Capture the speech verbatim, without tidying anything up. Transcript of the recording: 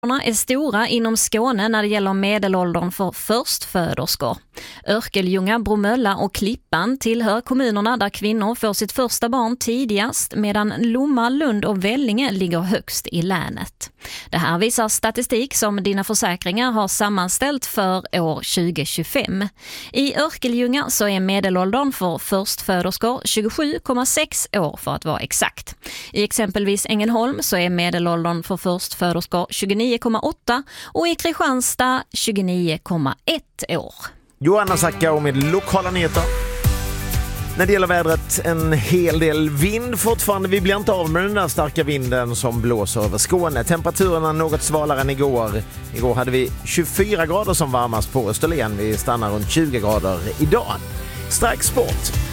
är stora inom Skåne när det gäller medelåldern för förstföderskor. Örkelljunga, Bromölla och Klippan tillhör kommunerna där kvinnor får sitt första barn tidigast, medan Lomma, Lund och Vellinge ligger högst i länet. Det här visar statistik som Dina Försäkringar har sammanställt för år tjugo tjugofem. I Örkelljunga så är medelåldern för förstföderskor tjugosju komma sex år för att vara exakt. I exempelvis Ängelholm så är medelåldern för förstföderskor tjugonio komma åtta och i Kristianstad tjugonio komma ett år. Johanna Sacka och med lokala nyheter. När det gäller vädret, en hel del vind fortfarande. Vi blir inte av med den där starka vinden som blåser över Skåne. Temperaturerna något svalare än igår. Igår hade vi tjugofyra grader som varmast på Österlen. Vi stannar runt tjugo grader idag. Strax sport.